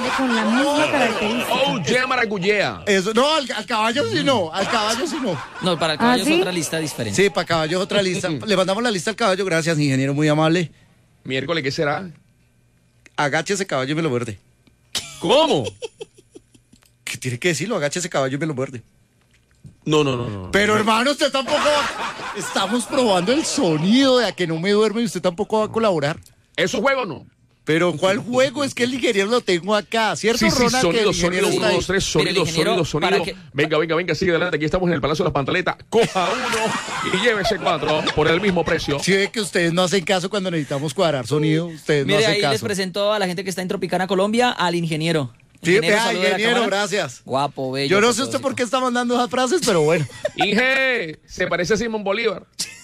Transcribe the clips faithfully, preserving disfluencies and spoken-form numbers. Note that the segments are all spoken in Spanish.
con la misma característica. Oh, yeah, maracuyá. Eso, no, al, al caballo sí no, al caballo sí no. No, para el caballo ¿Ah, sí? es otra lista diferente. Sí, para caballo es otra lista. Le mandamos la lista al caballo, gracias, ingeniero, muy amable. Miércoles, ¿qué será? Agache ese caballo y me lo muerde. ¿Cómo? ¿Qué tiene que decirlo? Agache ese caballo y me lo muerde. No, no, no, no. Pero hermano, usted tampoco va... Estamos probando el sonido de a que no me duerme y usted tampoco va a colaborar. ¿Eso juego o no? Pero ¿cuál juego? Es que el ingeniero lo tengo acá, ¿cierto, Sí, sí, Ronald? Que el sonido, ingeniero sonido, está uno, ahí. dos, tres, Pero el sonido, ingeniero, sonido, para sonido. que- Venga, venga, venga, sigue adelante. Aquí estamos en el Palacio de las Pantaletas. Coja uno y llévese cuatro por el mismo precio. Si ve que ustedes no hacen caso cuando necesitamos cuadrar sonido, ustedes Mire, no hacen ahí caso. les presento a la gente que está en Tropicana, Colombia, al ingeniero. Sí, vea, salude a la ingeniero, cámara. gracias. Guapo, bello. Yo no sé fotógrafo. usted por qué está mandando esas frases, pero bueno. Inge, se parece a Simón Bolívar.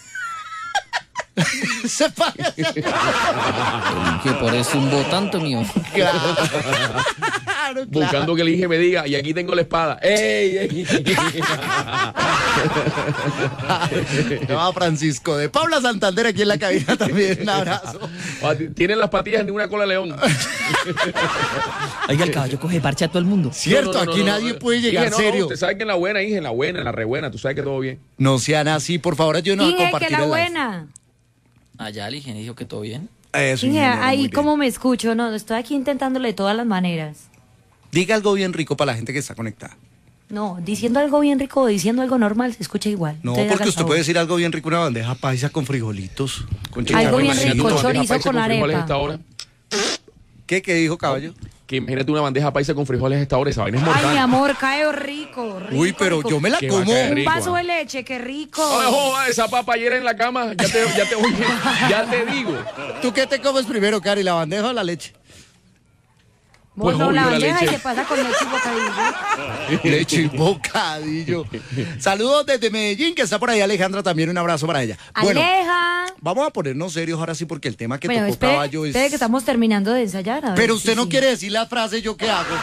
Se parece. Que por eso un tanto mío. Claro, claro. Buscando que el Inge me diga, y aquí tengo la espada. ¡Ey, ey! No, Francisco de Paula Santander aquí en la cabina también. Un abrazo. Ah, Tienen las patillas de una cola de león. Oiga, el caballo coge parche a todo el mundo. Cierto, No, no, no, aquí no, nadie no. puede llegar Inge, no, serio. No, usted sabe que en la buena, Inge, en la buena, en la re buena, tú sabes que todo bien. No sean así, por favor, ayúdenos a Inge, que compartir la el live. buena. Allá el ingeniero dijo que todo bien. Eso, Inge, ingeniero, muy ahí bien. como me escucho, no, estoy aquí intentándole de todas las maneras. Diga algo bien rico para la gente que está conectada. No, diciendo algo bien rico o diciendo algo normal se escucha igual. No, Entonces, haga porque el usted favor. puede decir algo bien rico, una bandeja paisa con frijolitos. Con Algo chicharrón bien encima. rico, Imagínate una chorizo bandeja paisa con frijoles arepa. a esta hora. ¿Qué, qué dijo, caballo? Que imagínate una bandeja paisa con frijoles a esta hora, esa vaina es Ay, mortal. mi amor, cae rico, rico. Uy, pero rico. yo me la Qué va a como. caer Un rico, vaso ah. de leche, qué rico. Ay, joda, esa papa ayer en la cama, ya te, ya te, oye, ya te digo. ¿Tú qué te comes primero, Cari, la bandeja o la leche? Pues Bueno, obvio, la la bandeja y leche. se pasa con leche y bocadillo. Leche y bocadillo. Saludos desde Medellín, que está por ahí Alejandra, también un abrazo para ella. Bueno, Aleja. vamos a ponernos serios ahora sí, porque el tema que Bueno, tocó espere, caballo es... espere que estamos terminando de ensayar. a ver, Pero usted sí, no sí. quiere decir la frase, ¿yo qué hago?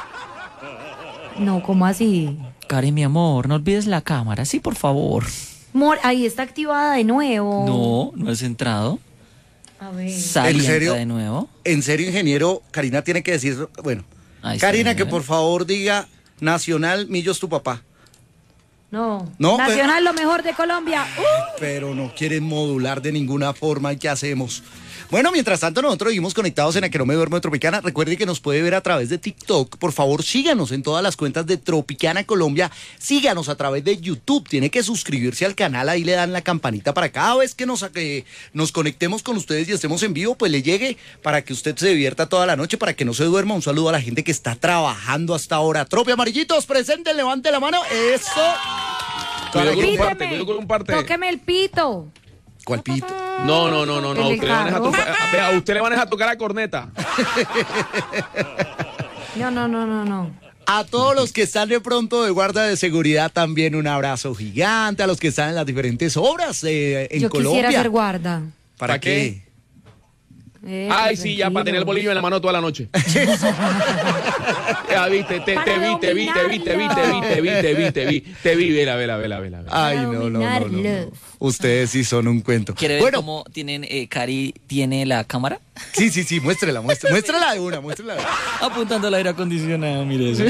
No, ¿cómo así? Karen, mi amor, no olvides la cámara, sí, por favor. Mor, ahí está activada de nuevo. No, no has entrado. A ver. Sal y ¿En serio? entra de nuevo. En serio, ingeniero, Karina tiene que decir... Bueno, Ahí está, Karina, que ingeniero. por favor diga Nacional Millos tu papá. No. No, pues- Nacional, lo mejor de Colombia. ¡Uh! Pero no quieren modular de ninguna forma. ¿Y qué hacemos? Bueno, mientras tanto nosotros seguimos conectados en A Que No Me Duermo de Tropicana. Recuerde que nos puede ver a través de TikTok. Por favor, síganos en todas las cuentas de Tropicana Colombia. Síganos a través de YouTube. Tiene que suscribirse al canal. Ahí le dan la campanita para cada vez que nos, eh, nos conectemos con ustedes y estemos en vivo, pues le llegue para que usted se divierta toda la noche, para que no se duerma. Un saludo a la gente que está trabajando hasta ahora. Trope Amarillitos, presente, levante la mano. Eso. Cuidado con un Píteme. parte, cuidado con un parte. Tóqueme el pito. ¿Cuál pito? No, no, no, no, no. El Usted le, van a carro. tocar, a, vea, usted le van a tocar la corneta. No, no, no, no, no. A todos los que están de pronto de guardia de seguridad también un abrazo gigante, a los que están en las diferentes obras eh, en Yo Colombia. quisiera ser guarda. ¿Para ¿Para qué? Eh, Ay, pues, sí, ya, para tranquilo. tener el bolillo en la mano toda la noche. Ya, viste, te, te Para vi, te vi, te vi, te vi, te vi, te vi, te vi, te vi, te vi, vela, vela, vela, vela. vela. Ay, no, no, no, no, no. dominarlos. Ustedes sí son un cuento. ¿Quiere ver Bueno, cómo tienen, eh, Cari tiene la cámara? sí, sí, sí, muéstrela, muéstrela, muéstrela de una, muéstrela de una. Apuntando al aire acondicionado, mire eso.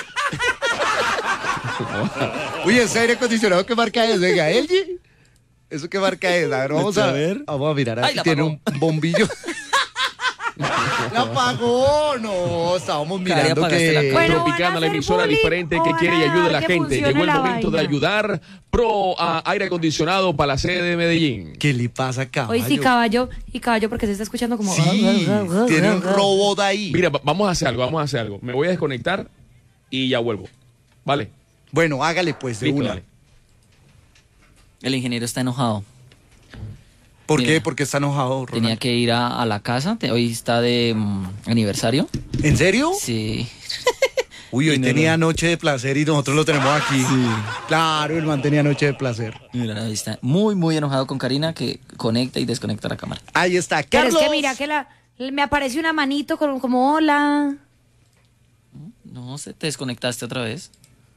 Uy, ese aire acondicionado, ¿qué marca es? Venga, L G. ¿Eso qué marca es? A ver, vamos a, A ver. vamos a mirar. Ay, Aquí la tiene apagó. un bombillo. La apagó, no, estábamos Cari, mirando apagaste la que... cámara. Bueno, Tropicana, ¿van a la hacer emisora bullying diferente o que van quiere y a ayuda a la dejar que gente. funcione Llegó el la momento de vaina? ayudar Pro a aire acondicionado para la sede de Medellín. ¿Qué le pasa, caballo? Hoy sí, caballo. Y caballo porque se está escuchando como... Sí, tiene un robot ahí. Mira, va- vamos a hacer algo, vamos a hacer algo. Me voy a desconectar y ya vuelvo. ¿Vale? Bueno, hágale pues de Listo, una. dale. El ingeniero está enojado. ¿Por Mira, qué? Porque está enojado, Ronald. Tenía que ir a, a la casa. te- Hoy está de mm, aniversario. ¿En serio? Sí. Uy, hoy Y no, tenía no. noche de placer y nosotros lo tenemos aquí. Claro, el man tenía noche de placer. Mira, ahí está muy, muy enojado con Karina que conecta y desconecta la cámara. Ahí está, Pero Carlos. es que mira que la, me aparece una manito con, como hola. No, se te desconectaste otra vez.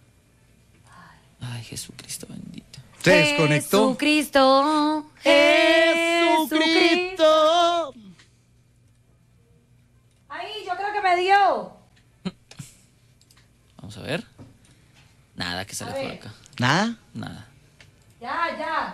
Ay, Jesucristo bendito. Se desconectó. Jesucristo. Jesucristo. Ahí, yo creo que me dio. Vamos a ver. Nada que sale por acá. ¿Nada? Nada. Ya, ya.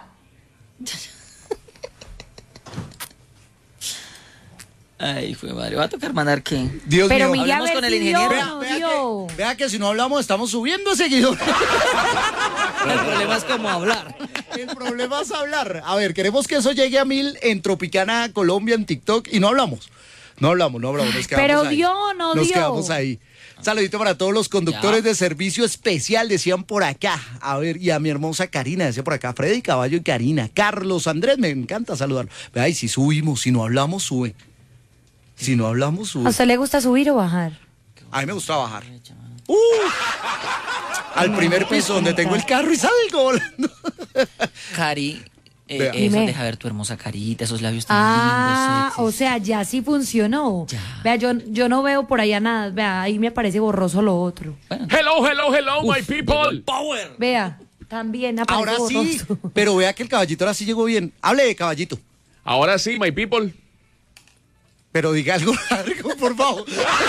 Ay, fue madre. Va a tocar mandar qué. Dios Pero mío. mire a Hablemos ver con el si ingeniero. dio o Vea, no vea dio. que, vea que si no hablamos estamos subiendo seguidores. El problema es cómo hablar. El problema es hablar. A ver, queremos que eso llegue a mil en Tropicana Colombia, en TikTok, y no hablamos. No hablamos, no hablamos. Nos quedamos Pero ahí. dio o no Nos dio. quedamos ahí. Saludito para todos los conductores Ya. de servicio especial, decían por acá. A ver, y a mi hermosa Karina, decía por acá. Freddy Caballo y Karina. Carlos Andrés, me encanta saludarlo. Vea, y si subimos, si no hablamos, sube. Si no hablamos, ¿A sube. usted le gusta subir o bajar? A mí me gusta bajar. ¡Uh! Al primer piso donde tengo el carro y salgo volando. Cari, eh, Vea. eso, Dime. deja ver tu hermosa carita, esos labios tan Ah, lindos. o sea, ya sí funcionó. Ya. Vea, yo, yo no veo por allá nada. Vea, ahí me aparece borroso lo otro. Bueno, Hello, hello, hello, my people. power. Vea, también aparece Ahora sí, borroso. pero vea que el caballito ahora sí llegó bien. Hable de caballito. Ahora sí, my people. Pero diga algo largo, por favor.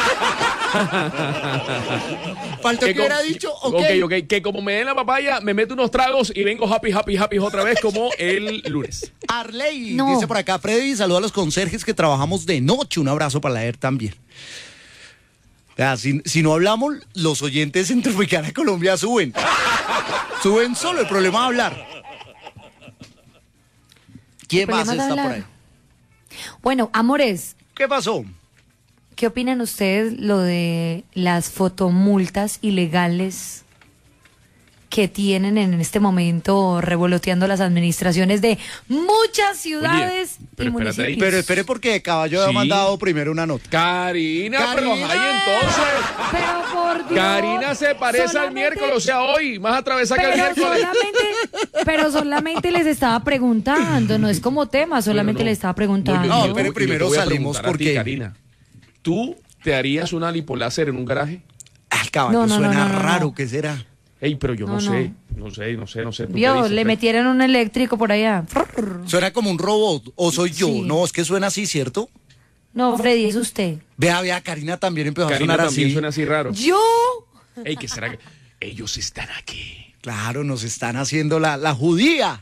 Falta que co- hubiera dicho, ok. ok, ok, que como me den la papaya, me meto unos tragos y vengo happy, happy, happy otra vez como el lunes. Arley, No. dice por acá Freddy, saluda a los conserjes que trabajamos de noche. Un abrazo para leer también. Vea, si, si no hablamos, los oyentes en Tropicana Colombia suben. Suben solo, el problema es hablar. ¿Quién El más problema es está por hablar. ahí? Bueno, amores, ¿Qué pasó? ¿qué opinan ustedes lo de las fotomultas ilegales que tienen en este momento revoloteando las administraciones de muchas ciudades pero y espérate ahí. municipios? Pero espere porque Caballo Sí. ha mandado primero una nota. Karina, pero Karina. ahí entonces. Pero por Dios, Karina se parece al solamente- miércoles, o sea, hoy, más atravesada que el Pero miércoles. solamente, pero solamente les estaba preguntando, no es como tema, solamente Bueno, no. les estaba Muy preguntando. bien, No, yo- pero yo te primero voy a salimos preguntar a ti, porque- Karina, ¿tú te harías una lipoláser en un garaje? Al caballo No, no, no, suena no, no, raro, no. ¿qué será? Ey, pero yo no, No, sé, no sé, no sé, no sé. ¿tú qué Vio, dices, le pues? metieron un eléctrico por allá. Suena como un robot, o soy yo. Sí. No, es que suena así, ¿cierto? No, Freddy, es usted. Vea, vea, Karina también empezó Karina a sonar también así. suena así raro. Yo. Ey, ¿qué será que ellos están aquí? Claro, nos están haciendo la, la judía.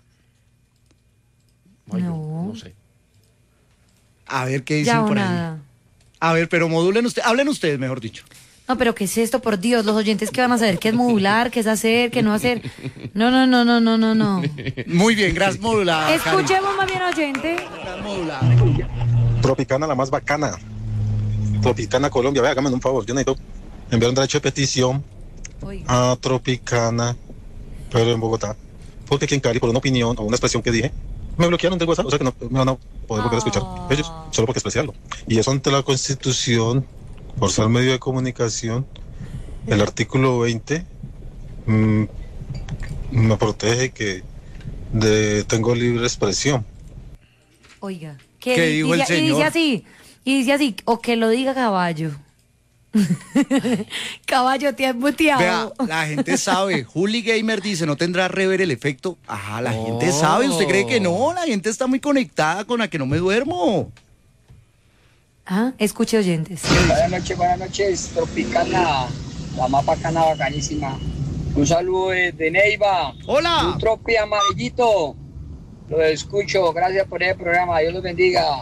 Ay, yo No. no sé. A ver qué dicen Ya o por ahí. nada. A ver, pero modulen ustedes, hablen ustedes, mejor dicho. No, pero ¿qué es esto? Por Dios, los oyentes que van a saber qué es modular, qué es hacer, qué no hacer. No, no, no, no, no, no, no. Muy bien, gracias modulada. Escuchemos más bien, oyente. Karina. Gracias modulada. Tropicana la más bacana. Tropicana Colombia, vea, hágame un favor, yo necesito enviar un derecho de petición Oiga. a Tropicana, pero en Bogotá. Porque aquí en Cali, por una opinión o una expresión que dije, me bloquearon de WhatsApp, o sea que no me van a poder volver a escuchar ellos, solo porque expresé algo. Y eso ante la Constitución, por ser medio de comunicación, el artículo veinte mm, me protege que de, tengo libre expresión. Oiga. ¿Qué dijo el dice, y dice señor? así, y dice así, o que lo diga caballo. Caballo, te has Vea, muteado. la gente sabe. Juli Gamer dice, ¿no tendrá rever el efecto? Ajá, la gente sabe. ¿Usted cree que no? La gente está muy conectada con la que no me duermo. Ah, escuche, oyentes. Buenas noches, buenas noches, Tropicana, la más bacana, bacanísima. Un saludo de Neiva, Hola. un tropi amarillito. Lo escucho, gracias por el programa, Dios los bendiga.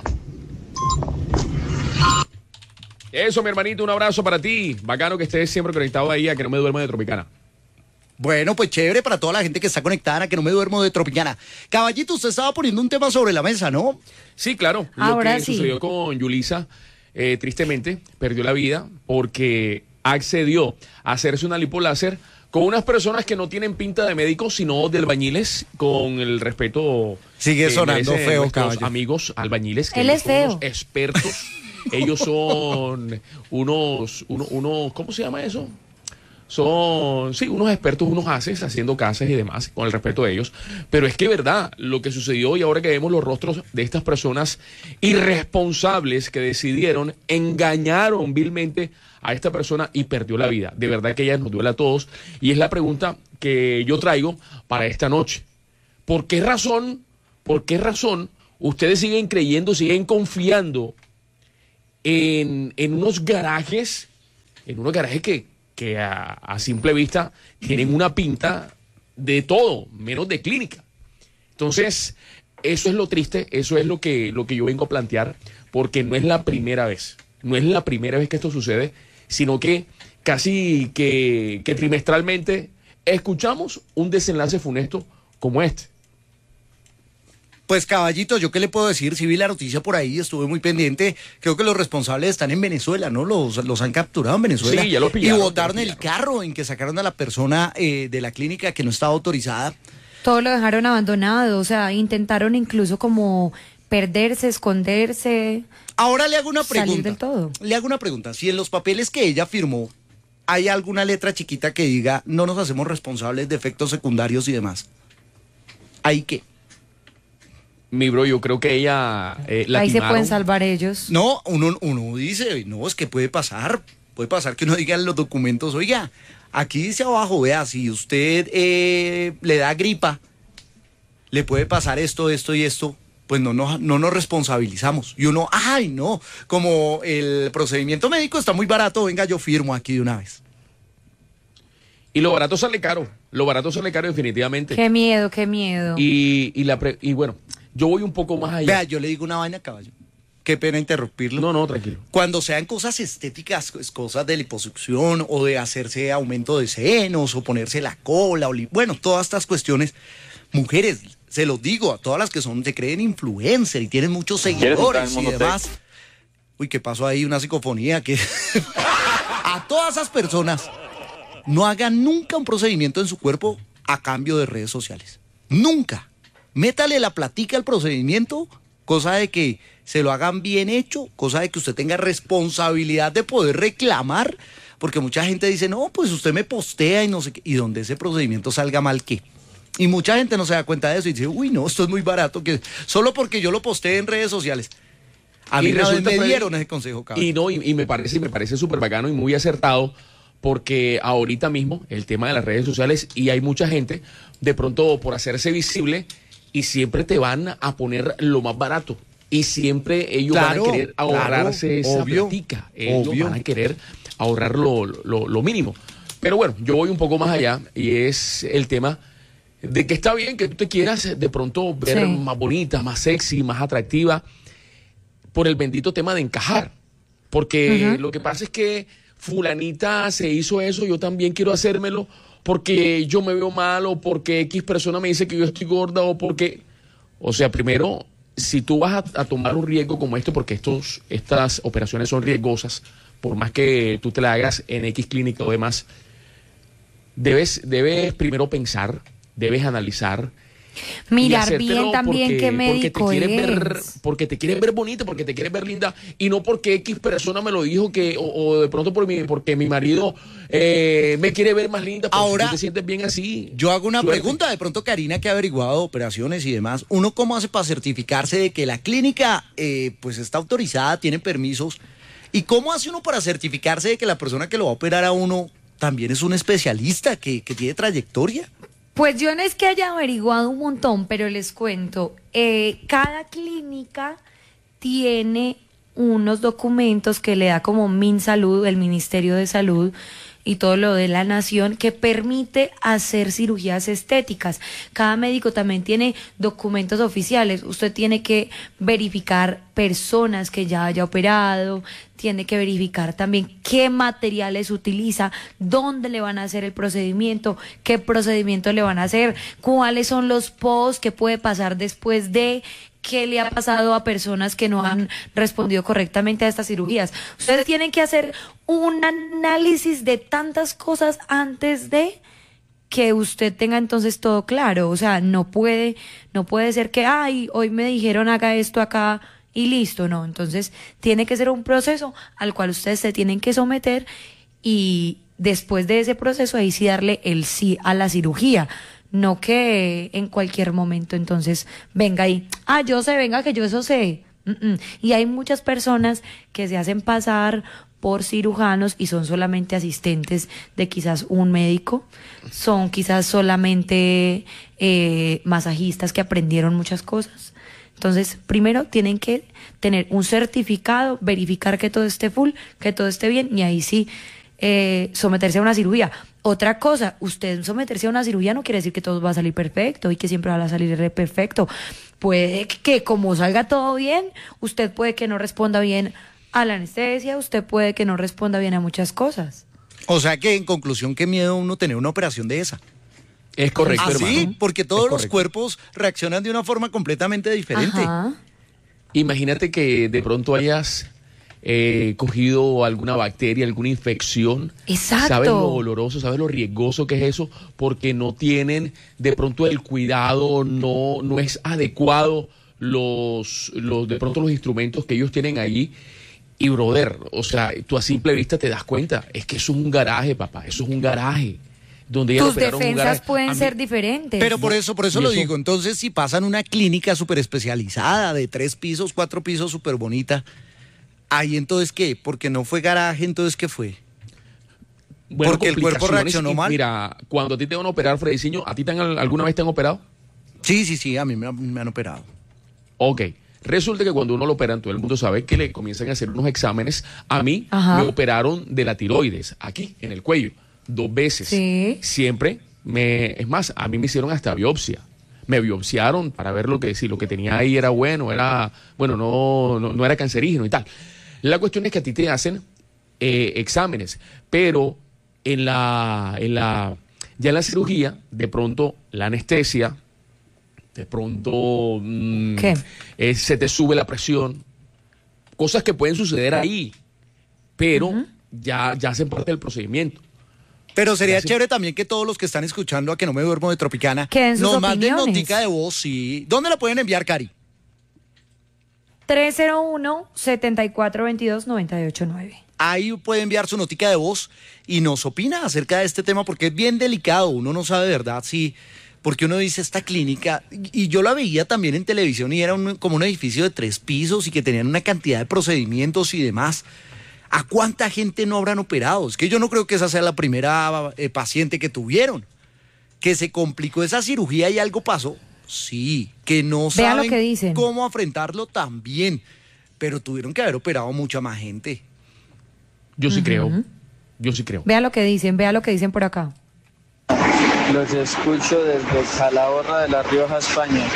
Eso, mi hermanito, un abrazo para ti. Bacano que estés siempre conectado ahí a que no me duerma de Tropicana. Bueno, pues chévere para toda la gente que está conectada, a que no me duermo de Tropicana. Caballito, usted estaba poniendo un tema sobre la mesa, ¿no? Sí, claro. Ahora Lo que sí. sucedió con Yulisa, eh, tristemente, perdió la vida porque accedió a hacerse una lipoláser con unas personas que no tienen pinta de médicos, sino de albañiles, con el respeto. Sigue que sonando merecen feo, nuestros caballo. amigos albañiles, que Él ellos es son unos feo. expertos. Ellos son unos, uno- unos, ¿cómo se llama eso? Son, sí, unos expertos, unos haces, haciendo casas y demás, con el respeto de ellos. Pero es que, verdad, lo que sucedió y ahora que vemos los rostros de estas personas irresponsables que decidieron, engañaron vilmente a esta persona y perdió la vida. De verdad que ella nos duele a todos. Y es la pregunta que yo traigo para esta noche. ¿Por qué razón, por qué razón ustedes siguen creyendo, siguen confiando en, en unos garajes, en unos garajes que que a, a simple vista tienen una pinta de todo, menos de clínica. Entonces, eso es lo triste, eso es lo que, lo que yo vengo a plantear, porque no es la primera vez, no es la primera vez que esto sucede, sino que casi que, que trimestralmente escuchamos un desenlace funesto como este. Pues caballito, ¿yo qué le puedo decir? Si vi la noticia por ahí, estuve muy pendiente. Creo que los responsables están en Venezuela, ¿no? Los, los han capturado en Venezuela. Sí, ya lo pillaron, y botaron ya lo el carro en que sacaron a la persona eh, de la clínica que no estaba autorizada. Todo lo dejaron abandonado, o sea, intentaron incluso como perderse, esconderse. Ahora le hago una pregunta. Salir del todo. Le hago una pregunta. Si en los papeles que ella firmó hay alguna letra chiquita que diga no nos hacemos responsables de efectos secundarios y demás, ¿ahí qué? Mi bro, yo creo que ella eh, la Ahí se timaron. pueden salvar ellos. No, uno, uno dice, no, es que puede pasar. Puede pasar que uno diga en los documentos, oiga, aquí dice abajo, vea, si usted eh, le da gripa, le puede pasar esto, esto y esto, pues no, no, no nos responsabilizamos. Y uno, ay, no, como el procedimiento médico está muy barato, venga, yo firmo aquí de una vez. Y lo barato sale caro, lo barato sale caro definitivamente. Qué miedo, qué miedo. Y, y, la pre- y bueno, yo voy un poco más allá. Vea, yo le digo una vaina, caballo. Qué pena interrumpirlo. No, no, tranquilo. Cuando sean cosas estéticas, pues, cosas de liposucción o de hacerse aumento de senos o ponerse la cola, o li- bueno, todas estas cuestiones, mujeres, se los digo a todas las que son, se creen influencer y tienen muchos seguidores y demás. Uy, ¿qué pasó ahí? Una psicofonía que... A todas esas personas, no hagan nunca un procedimiento en su cuerpo a cambio de redes sociales. Nunca. Métale la platica al procedimiento, cosa de que se lo hagan bien hecho, cosa de que usted tenga responsabilidad de poder reclamar, porque mucha gente dice, no, pues usted me postea y no sé qué, y donde ese procedimiento salga mal, ¿qué? Y mucha gente no se da cuenta de eso y dice, uy, no, esto es muy barato, que solo porque yo lo posteé en redes sociales. A mí Y una vez resulta, me Freddy, dieron ese consejo, cabrón. Y no, y, y me parece, y me parece súper bacano y muy acertado, porque ahorita mismo el tema de las redes sociales, y hay mucha gente, de pronto por hacerse visible, y siempre te van a poner lo más barato. Y siempre ellos Claro, van a querer ahorrarse claro, esa obvio, platica. Ellos obvio. van a querer ahorrar lo, lo, lo mínimo. Pero bueno, yo voy un poco más allá, y es el tema de que está bien que tú te quieras de pronto ver Sí. más bonita, más sexy, más atractiva, por el bendito tema de encajar. Porque Ujú. lo que pasa es que fulanita se hizo eso, yo también quiero hacérmelo, porque yo me veo mal, o porque X persona me dice que yo estoy gorda, o porque... O sea, primero, si tú vas a, a tomar un riesgo como este, porque estos, estas operaciones son riesgosas, por más que tú te la hagas en X clínica o demás, debes, debes primero pensar, debes analizar. y Mirar hacértelo bien también porque- qué médico porque te es. quieres ver, porque te quieres ver bonita, porque te quieres ver linda, y no porque X persona me lo dijo, que o, o de pronto por mi, porque mi marido eh, me quiere ver más linda. Pero Ahora, si tú te sientes bien así. Yo hago una suerte. pregunta, de pronto Karina, que ha averiguado operaciones y demás, ¿uno cómo hace para certificarse de que la clínica eh, pues está autorizada, tiene permisos? ¿Y cómo hace uno para certificarse de que la persona que lo va a operar a uno también es un especialista, que, que tiene trayectoria? Pues yo no es que haya averiguado un montón, pero les cuento, eh, cada clínica tiene unos documentos que le da como MinSalud, el Ministerio de Salud, y todo lo de la nación, que permite hacer cirugías estéticas. Cada médico también tiene documentos oficiales. Usted tiene que verificar personas que ya haya operado, tiene que verificar también qué materiales utiliza, dónde le van a hacer el procedimiento, qué procedimiento le van a hacer, cuáles son los posts, qué puede pasar después de, qué le ha pasado a personas que no han respondido correctamente a estas cirugías. Ustedes tienen que hacer un análisis de tantas cosas antes de que usted tenga entonces todo claro. O sea, no puede, no puede ser que, ay, hoy me dijeron haga esto acá y listo, no. Entonces tiene que ser un proceso al cual ustedes se tienen que someter, y después de ese proceso ahí sí darle el sí a la cirugía. No que en cualquier momento entonces venga ahí, ah, yo sé, venga que yo eso sé. Mm-mm. Y hay muchas personas que se hacen pasar por cirujanos y son solamente asistentes de quizás un médico, son quizás solamente eh, masajistas que aprendieron muchas cosas. Entonces, primero tienen que tener un certificado, verificar que todo esté full, que todo esté bien, y ahí sí eh, someterse a una cirugía. Otra cosa, usted someterse a una cirugía no quiere decir que todo va a salir perfecto y que siempre va a salir perfecto. Puede que como salga todo bien, usted puede que no responda bien a la anestesia, usted puede que no responda bien a muchas cosas. O sea que en conclusión, qué miedo uno tener una operación de esa. Es correcto, ¿Ah, hermano. sí? Porque todos Es los correcto. cuerpos reaccionan de una forma completamente diferente. Ajá. Imagínate que de pronto hayas eh, cogido alguna bacteria, alguna infección. Exacto. Sabes lo doloroso, sabes lo riesgoso que es eso, porque no tienen de pronto el cuidado, no, no es adecuado los, los de pronto los instrumentos que ellos tienen allí. Y brother, o sea, tú a simple vista te das cuenta, es que eso es un garaje, papá, eso es un garaje. Donde Tus operaron un defensas garaje. pueden A mí- ser diferentes. Pero por eso, por eso Y lo eso- digo. Entonces, si pasan una clínica súper especializada de tres pisos, cuatro pisos, súper bonita, ahí entonces, ¿qué? Porque no fue garaje, entonces, ¿qué fue? Bueno, Porque el cuerpo complicaciones, reaccionó y mal. Mira, cuando a ti te van a operar, Frediciño, ¿a ti te han- alguna vez te han operado? Sí, sí, sí, a mí me, han- me han operado. Ok. Resulta que cuando uno lo operan, todo el mundo sabe que le comienzan a hacer unos exámenes. A mí Ajá. me operaron de la tiroides, aquí, en el cuello, dos veces. Sí. Siempre, me, es más, a mí me hicieron hasta biopsia. Me biopsiaron para ver lo que, si lo que tenía ahí era bueno, era, bueno, no, no, no era cancerígeno y tal. La cuestión es que a ti te hacen eh, exámenes, pero en la, en la, ya en la cirugía, de pronto la anestesia, de pronto mm, ¿Qué? eh, se te sube la presión, cosas que pueden suceder ahí, pero ya, ya hacen parte del procedimiento. Pero sería Gracias. chévere también que todos los que están escuchando a Que No Me Duermo de Tropicana Que den sus nos manden opiniones. notica de voz, sí. ¿Dónde la pueden enviar, Cari? tres cero uno, siete cuatro dos dos, nueve ocho nueve. Ahí puede enviar su notica de voz y nos opina acerca de este tema porque es bien delicado. Uno no sabe de verdad si... Porque uno dice esta clínica, y yo la veía también en televisión y era un- como un edificio de tres pisos y que tenían una cantidad de procedimientos y demás. ¿A cuánta gente no habrán operado? Es que yo no creo que esa sea la primera eh, paciente que tuvieron. Que se complicó esa cirugía y algo pasó. Sí, que no Vea lo saben que dicen. cómo afrontarlo también. Pero tuvieron que haber operado mucha más gente. Yo sí creo, yo sí creo. Vea lo que dicen, vea lo que dicen por acá. Los escucho desde Calahorra de La Rioja, España.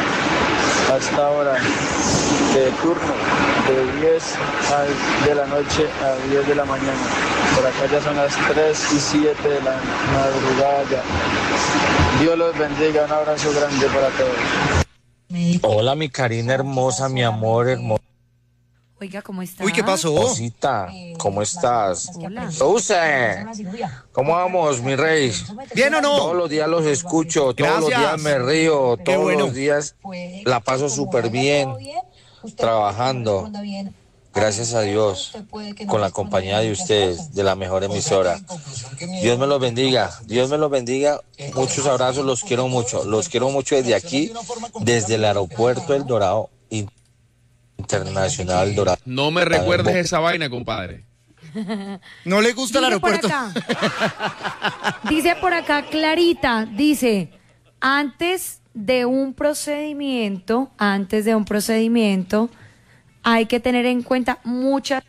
Hasta ahora, de turno, de diez a- de la noche a diez de la mañana. Por acá ya son las tres y siete de la madrugada ya. Dios los bendiga, un abrazo grande para todos. Hola, mi Karina hermosa, mi amor hermosa. Oiga, ¿cómo está? Uy, ¿qué pasó? Cosita, ¿cómo estás? Hola. Dulce, ¿cómo vamos, mi rey? ¿Bien o no? Todos los días los escucho, todos los Gracias. días me río, Qué todos bueno. los días la paso súper bien, trabajando. Gracias a Dios, con la compañía de ustedes, de la mejor emisora. Dios me los bendiga, Dios me los bendiga. Muchos abrazos, los quiero mucho. Los quiero mucho desde aquí, desde el aeropuerto El Dorado Internacional Dorado. No me recuerdes esa vaina, compadre. ¿No le gusta el Dice por aeropuerto? acá. Dice por acá Clarita, dice, antes de un procedimiento, antes de un procedimiento, hay que tener en cuenta muchas,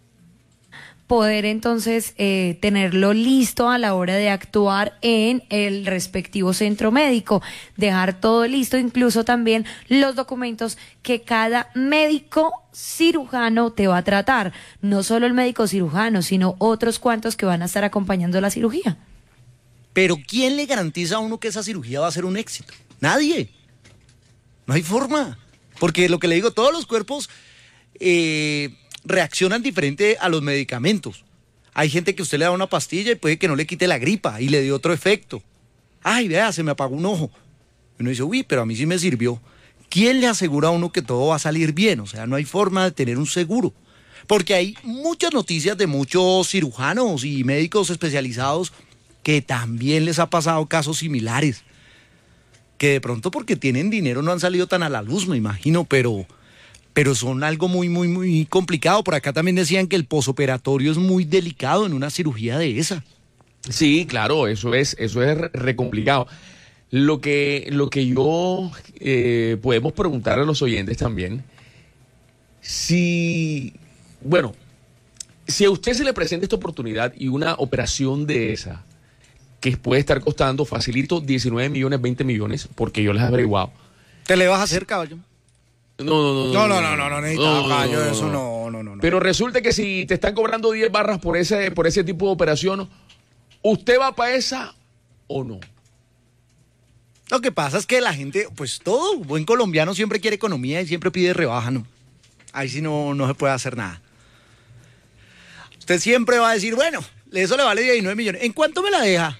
poder entonces eh, tenerlo listo a la hora de actuar en el respectivo centro médico, dejar todo listo, incluso también los documentos que cada médico cirujano te va a tratar, no solo el médico cirujano, sino otros cuantos que van a estar acompañando la cirugía. Pero ¿quién le garantiza a uno que esa cirugía va a ser un éxito? Nadie. No hay forma. Porque lo que le digo, todos los cuerpos eh, reaccionan diferente a los medicamentos. Hay gente que usted le da una pastilla y puede que no le quite la gripa y le dio otro efecto. Ay, vea, se me apagó un ojo. Y uno dice, uy, pero a mí sí me sirvió. ¿Quién le asegura a uno que todo va a salir bien? O sea, no hay forma de tener un seguro. Porque hay muchas noticias de muchos cirujanos y médicos especializados que también les ha pasado casos similares. Que de pronto porque tienen dinero no han salido tan a la luz, me imagino, pero, pero son algo muy, muy, muy complicado. Por acá también decían que el posoperatorio es muy delicado en una cirugía de esa. Sí, claro, eso es, eso es re, re complicado. Lo que, lo que yo eh, podemos preguntar a los oyentes también, si, bueno, si a usted se le presenta esta oportunidad y una operación de esa, que puede estar costando facilito diecinueve millones, veinte millones, porque yo les he averiguado. ¿Te le vas a hacer, caballo? No, no, no. No, no, no, no, no, necesitaba no, caballo, no, no, eso no. no, no, no, no. Pero resulta que si te están cobrando diez barras por ese, por ese tipo de operación, ¿usted va para esa o no? Lo que pasa es que la gente, pues todo buen colombiano siempre quiere economía y siempre pide rebaja, ¿no? Ahí sí no, no se puede hacer nada. Usted siempre va a decir, bueno, eso le vale diecinueve millones. ¿En cuánto me la deja?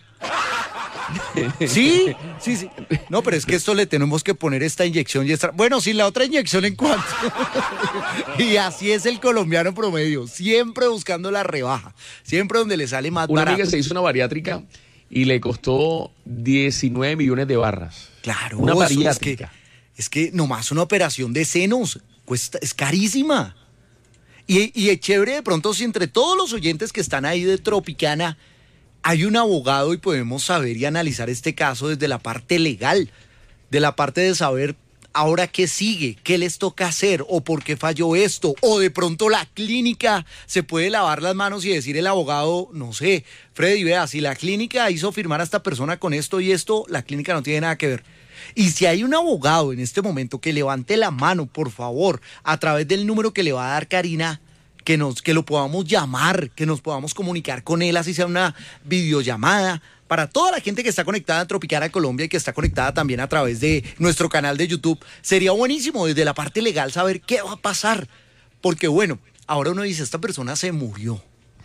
Sí, sí, sí. No, pero es que esto le tenemos que poner esta inyección y esta... Bueno, sí, la otra inyección en cuánto. Y así es el colombiano promedio, siempre buscando la rebaja, siempre donde le sale más Una barato. amiga se hizo una bariátrica y le costó diecinueve millones de barras. Claro, una eso bariátrica. Es que, es que nomás una operación de senos cuesta, es carísima. Y, y es chévere de pronto si entre todos los oyentes que están ahí de Tropicana hay un abogado y podemos saber y analizar este caso desde la parte legal, de la parte de saber ahora qué sigue, qué les toca hacer o por qué falló esto, o de pronto la clínica se puede lavar las manos y decir el abogado, no sé, Freddy, vea, si la clínica hizo firmar a esta persona con esto y esto, la clínica no tiene nada que ver. Y si hay un abogado en este momento que levante la mano, por favor, a través del número que le va a dar Karina, que, nos, que lo podamos llamar, que nos podamos comunicar con él, así sea una videollamada, para toda la gente que está conectada a Tropicana Colombia y que está conectada también a través de nuestro canal de YouTube, sería buenísimo desde la parte legal saber qué va a pasar. Porque bueno, ahora uno dice, esta persona se murió.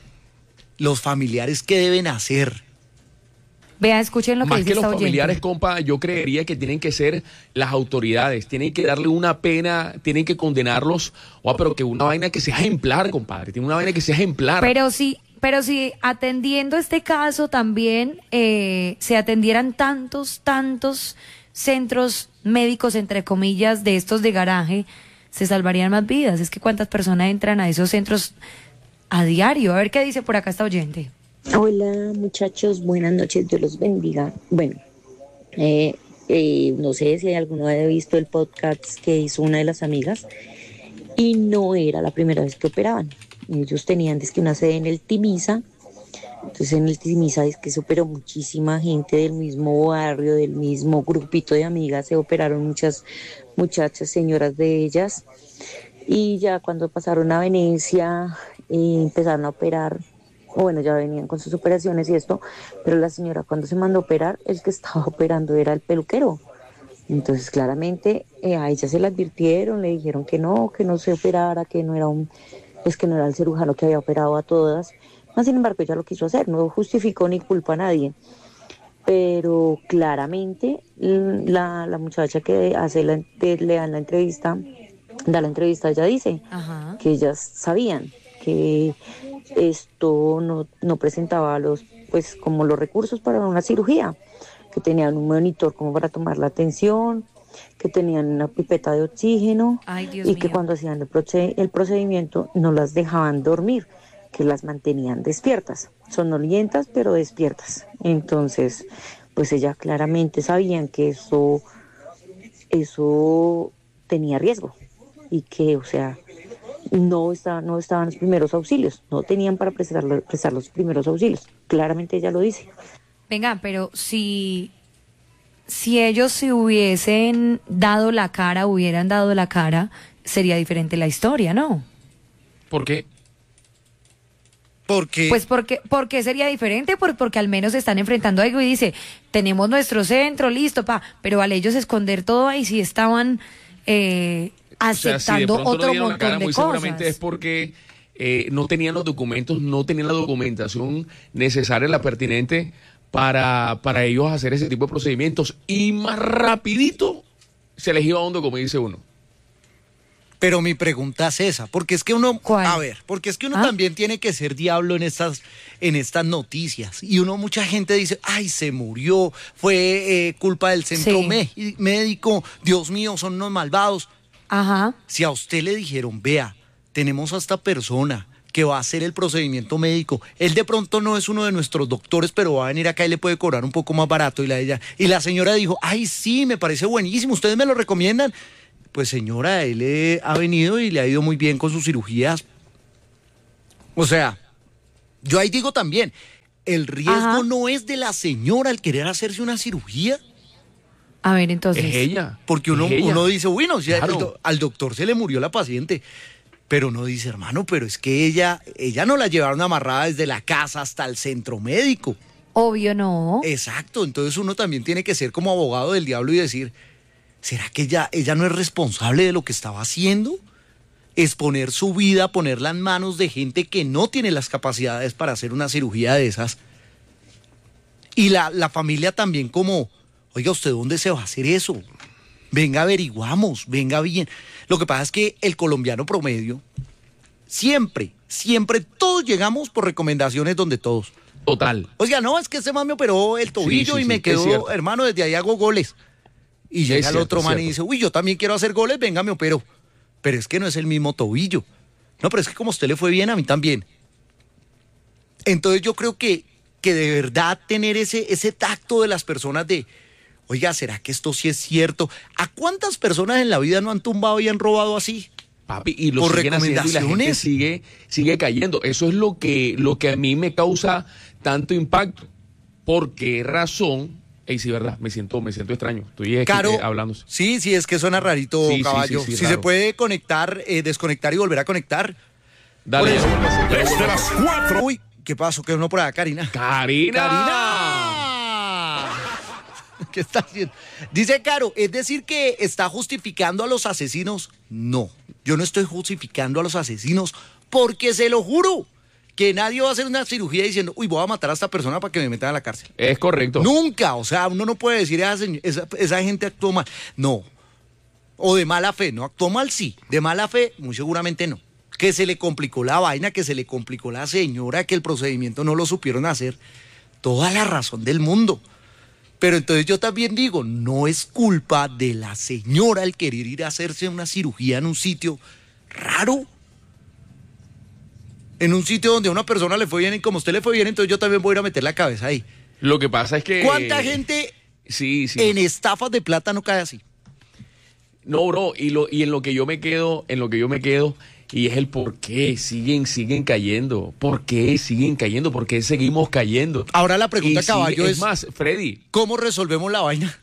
Los familiares, ¿qué deben hacer? Vea, escuchen lo que Más dice que los esta oyente. familiares, compa, yo creería que tienen que ser las autoridades, tienen que darle una pena, tienen que condenarlos, oh, pero que una vaina que sea ejemplar, compadre, tiene una vaina que sea ejemplar. Pero sí, pero si atendiendo este caso también eh, se atendieran tantos, tantos centros médicos, entre comillas, de estos de garaje, se salvarían más vidas. Es que cuántas personas entran a esos centros a diario. A ver qué dice por acá esta oyente. Hola muchachos, buenas noches, Dios los bendiga. Bueno, eh, eh, no sé si alguno ha visto el podcast que hizo una de las amigas y no era la primera vez que operaban. Ellos tenían dizque una sede en el Timisa, entonces en el Timisa es que se operó muchísima gente del mismo barrio, del mismo grupito de amigas, se operaron muchas muchachas, señoras de ellas, y ya cuando pasaron a Venecia eh, empezaron a operar. O bueno, ya venían con sus operaciones y esto, pero la señora cuando se mandó a operar, el que estaba operando era el peluquero. Entonces claramente eh, a ella se le advirtieron, le dijeron que no, que no se operara, que no era un, pues que no era el cirujano que había operado a todas. Mas, sin embargo, ella lo quiso hacer, no justificó ni culpa a nadie. Pero claramente la, la muchacha que hace la, le dan la entrevista, da la entrevista, ella dice Ajá. que ellas sabían que esto no, no presentaba los, pues como los recursos para una cirugía, que tenían un monitor como para tomar la tensión, que tenían una pipeta de oxígeno. Ay, Dios y mío. Que cuando hacían el, proced- el procedimiento no las dejaban dormir, que las mantenían despiertas, sonolientas pero despiertas. Entonces, pues ellas claramente sabían que eso, eso tenía riesgo y que, o sea, no estaban, no estaban los primeros auxilios, no tenían para prestar, prestar los primeros auxilios. Claramente ella lo dice. Venga, pero si, si ellos se hubiesen dado la cara, hubieran dado la cara, sería diferente la historia, ¿no? ¿Por qué? Porque Pues porque, porque sería diferente, Por, porque al menos se están enfrentando a algo y dice, tenemos nuestro centro, listo, pa, pero al ellos esconder todo ahí sí estaban eh, aceptando o sea, si otro no dieron montón la cara, de muy cosas. seguramente es porque eh, no tenían los documentos, no tenían la documentación necesaria, la pertinente para, para ellos hacer ese tipo de procedimientos y más rapidito se les iba a hondo, como dice uno. Pero mi pregunta es esa, porque es que uno, ¿Cuál? a ver, porque es que uno ¿Ah? también tiene que ser diablo en estas, en estas noticias. Y uno, mucha gente dice, ay, se murió, fue eh, culpa del centro Sí. me- médico, Dios mío, son unos malvados. Ajá. Si a usted le dijeron, vea, tenemos a esta persona que va a hacer el procedimiento médico, él de pronto no es uno de nuestros doctores, pero va a venir acá y le puede cobrar un poco más barato. Y la, ella, y la señora dijo, ay, sí, me parece buenísimo, ¿ustedes me lo recomiendan? Pues señora, él eh, ha venido y le ha ido muy bien con sus cirugías. O sea, yo ahí digo también, el riesgo Ajá. no es de la señora al querer hacerse una cirugía. A ver, entonces. Es ella. Porque uno, es ella. uno dice, bueno, si Claro. al, do- al doctor se le murió la paciente. Pero uno dice, hermano, pero es que ella, ella no la llevaron amarrada desde la casa hasta el centro médico. Obvio no. Exacto, entonces uno también tiene que ser como abogado del diablo y decir, ¿será que ella, ella no es responsable de lo que estaba haciendo? Exponer su vida, ponerla en manos de gente que no tiene las capacidades para hacer una cirugía de esas. Y la, la familia también como, oiga, ¿usted dónde se va a hacer eso? Venga, averiguamos, venga bien. Lo que pasa es que el colombiano promedio, siempre, siempre, todos llegamos por recomendaciones donde todos. Total. Oiga, no, es que ese man me operó el tobillo Sí, sí, y me sí, es quedó, cierto. hermano, desde ahí hago goles. Y llega el cierto, otro es man y cierto. dice, uy, yo también quiero hacer goles, venga, me opero. Pero es que no es el mismo tobillo. No, pero es que como a usted le fue bien, a mí también. Entonces yo creo que, que de verdad tener ese, ese tacto de las personas de, oiga, ¿será que esto sí es cierto? ¿A cuántas personas en la vida no han tumbado y han robado así? Papi, y lo Por siguen haciendo y la gente recomendaciones. sigue, sigue cayendo. Eso es lo que, lo que a mí me causa tanto impacto. ¿Por qué razón? Ey, sí, verdad, me siento, me siento extraño. Estoy eh, Caro, eh, hablando. sí, sí, es que suena rarito, Sí, sí, caballo. sí, sí, si raro. se puede conectar, eh, desconectar y volver a conectar. Dale, Por eso. ya vuelvo a hacer, ya vuelvo Desde a las hacer. cuatro. Uy, ¿qué pasó? ¿Qué uno por acá, Karina? Karina. ¡Karina! ¿Qué está haciendo? Dice Caro, ¿es decir que está justificando a los asesinos? No, yo no estoy justificando a los asesinos porque se lo juro que nadie va a hacer una cirugía diciendo, uy, voy a matar a esta persona para que me metan a la cárcel. Es correcto. Nunca, o sea, uno no puede decir, esa, señ- esa, esa gente actuó mal. No, o de mala fe, no actuó mal, sí, de mala fe, muy seguramente no. Que se le complicó la vaina, que se le complicó la señora, que el procedimiento no lo supieron hacer. Toda la razón del mundo. Pero entonces yo también digo, no es culpa de la señora el querer ir a hacerse una cirugía en un sitio raro. En un sitio donde a una persona le fue bien y como a usted le fue bien, entonces yo también voy a ir a meter la cabeza ahí. Lo que pasa es que. ¿Cuánta gente Sí, sí. en estafas de plata no cae así? No, bro, y, lo, y en lo que yo me quedo, en lo que yo me quedo, y es el por qué siguen, siguen cayendo. ¿Por qué siguen cayendo? ¿Por qué seguimos cayendo? Ahora la pregunta, Y sigue- caballo, es es, más, Freddy, ¿cómo resolvemos la vaina?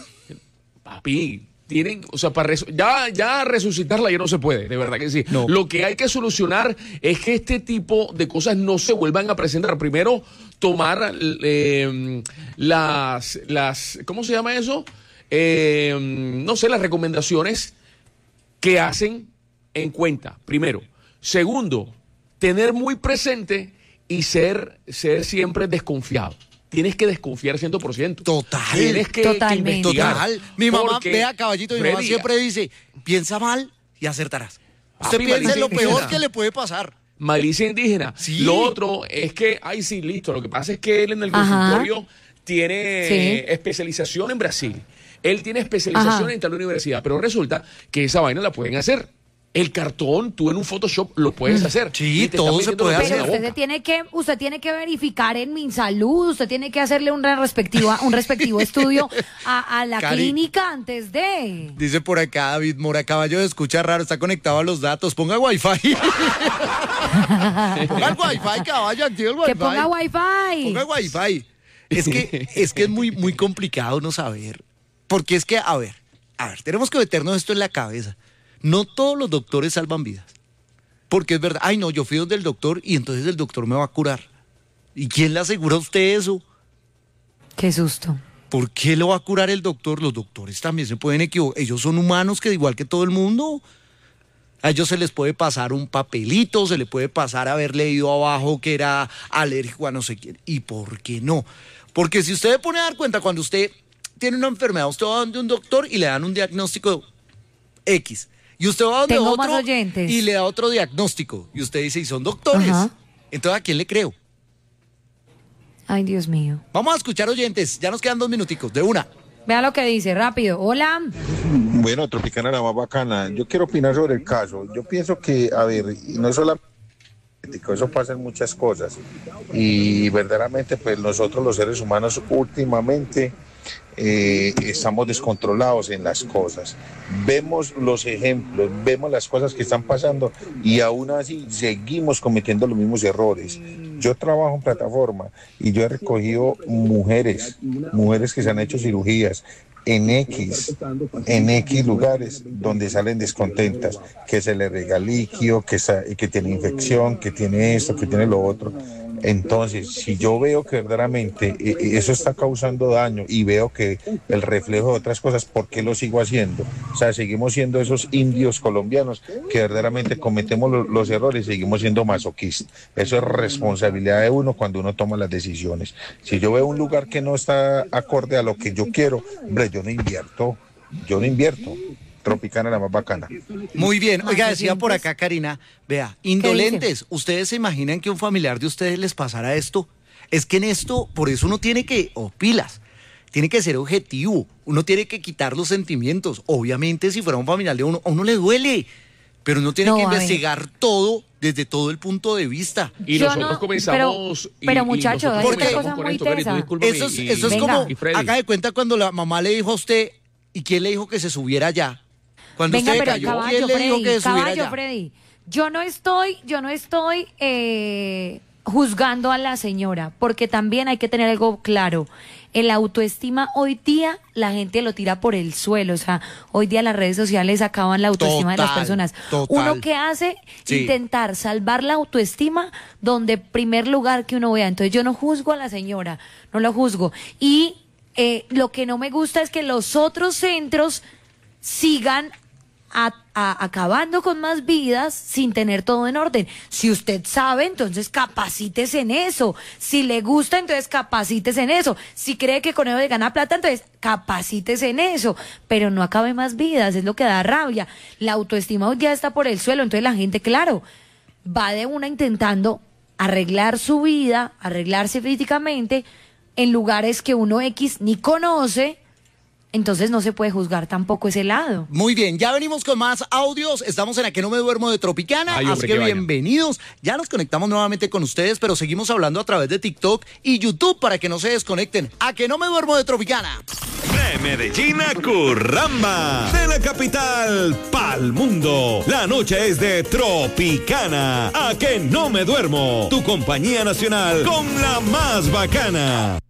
papi, tienen, o sea, para resu- ya, ya resucitarla ya no se puede, de verdad que sí. No. Lo que hay que solucionar es que este tipo de cosas no se vuelvan a presentar. Primero, tomar eh, las, las, ¿cómo se llama eso? Eh, no sé, las recomendaciones que hacen en cuenta, primero. Segundo, tener muy presente y ser, ser siempre desconfiado. Tienes que desconfiar cien por ciento. Total. Tienes que, que Totalmente. investigar. Total. Mi mamá, Porque, vea, caballito, mi mamá Freddy, siempre dice, piensa mal y acertarás. Usted Papi, piensa en malicia lo peor indígena. que le puede pasar. Malicia indígena. Sí. Lo otro es que, ay, sí, listo. Lo que pasa es que él en el Ajá. consultorio tiene Sí. especialización en Brasil. Él tiene especialización Ajá. en tal universidad, pero resulta que esa vaina la pueden hacer. El cartón, tú en un Photoshop lo puedes hacer. Sí, Y te todo están se metiendo puede los dedos Pero en hacer. la usted se boca. tiene que, usted tiene que verificar en MinSalud, usted tiene que hacerle una respectiva, un respectivo estudio a, a la Cari. clínica antes de. Dice por acá David Mora, caballo de escucha raro, está conectado a los datos, ponga wifi. Ponga el wifi, caballo, activa el wifi. Que ponga wifi. Ponga wifi. Es que, es que es muy, muy complicado no saber. Porque es que, a ver, a ver, tenemos que meternos esto en la cabeza. No todos los doctores salvan vidas. Porque es verdad, ay no, yo fui donde el doctor y entonces el doctor me va a curar. ¿Y quién le asegura a usted eso? Qué susto. ¿Por qué lo va a curar el doctor? Los doctores también se pueden equivocar. Ellos son humanos que igual que todo el mundo. A ellos se les puede pasar un papelito, se le puede pasar haber leído abajo que era alérgico a no sé quién. ¿Y por qué no? Porque si usted se pone a dar cuenta, cuando usted tiene una enfermedad, usted va donde un doctor y le dan un diagnóstico X. Y usted va donde Tengo otro más oyentes. y le da otro diagnóstico. Y usted dice, y son doctores. Ajá. Entonces, ¿a quién le creo? Ay, Dios mío. Vamos a escuchar oyentes. Ya nos quedan dos minuticos, de una. Vea lo que dice, rápido. Hola. Bueno, Tropicana la más bacana. Yo quiero opinar sobre el caso. Yo pienso que, a ver, y no solamente eso pasa en muchas cosas. Y verdaderamente, pues nosotros los seres humanos últimamente eh, estamos descontrolados en las cosas. Vemos los ejemplos, vemos las cosas que están pasando y aún así seguimos cometiendo los mismos errores. Yo trabajo en plataforma y yo he recogido mujeres, mujeres que se han hecho cirugías en X, en X lugares donde salen descontentas, que se le rega líquido, que, que tiene infección, que tiene esto, que tiene lo otro. Entonces, si yo veo que verdaderamente eso está causando daño y veo que el reflejo de otras cosas, ¿por qué lo sigo haciendo? O sea, seguimos siendo esos indios colombianos que verdaderamente cometemos los, los errores y seguimos siendo masoquistas. Eso es responsabilidad de uno cuando uno toma las decisiones. Si yo veo un lugar que no está acorde a lo que yo quiero, hombre, yo no invierto, yo no invierto. Tropicana la más bacana. Muy bien. Oiga, decía por acá Karina, vea, indolentes, ¿ustedes se imaginan que a un familiar de ustedes les pasara esto? Es que en esto, por eso uno tiene que, o oh, pilas, tiene que ser objetivo, uno tiene que quitar los sentimientos. Obviamente, si fuera un familiar de uno, a uno le duele, pero uno tiene no, que investigar todo desde todo el punto de vista. Y Yo nosotros no, comenzamos... Pero, pero y, muchachos, y hay una cosa muy tesa. Eso es, eso es como, haga de cuenta cuando la mamá le dijo a usted, ¿y quién le dijo que se subiera allá? Cuando Venga, usted pero cayó, caballo, ¿quién le dijo Freddy, que se subiera caballo, allá? Freddy, yo no estoy, yo no estoy eh, juzgando a la señora, porque también hay que tener algo claro. El autoestima hoy día la gente lo tira por el suelo, o sea, hoy día las redes sociales acaban la autoestima Total, de las personas. total. Uno que hace Sí. intentar salvar la autoestima donde primer lugar que uno vea. Entonces yo no juzgo a la señora, no lo juzgo. Y eh, lo que no me gusta es que los otros centros sigan A, a, acabando con más vidas sin tener todo en orden. Si usted sabe, entonces capacítese en eso. Si le gusta, entonces capacítese en eso. Si cree que con eso le gana plata, entonces capacítese en eso. Pero no acabe más vidas, es lo que da rabia. La autoestima hoy ya está por el suelo, entonces la gente, claro, va de una intentando arreglar su vida, arreglarse físicamente en lugares que uno X ni conoce. Entonces no se puede juzgar tampoco ese lado. Muy bien, ya venimos con más audios. Estamos en A que no me duermo de Tropicana. Ay, así hombre, que que vaya. bienvenidos. Ya nos conectamos nuevamente con ustedes, pero seguimos hablando a través de TikTok y YouTube para que no se desconecten. A que no me duermo de Tropicana. De Medellín a Curramba, de la capital pa'l mundo. La noche es de Tropicana. A que no me duermo. Tu compañía nacional con la más bacana.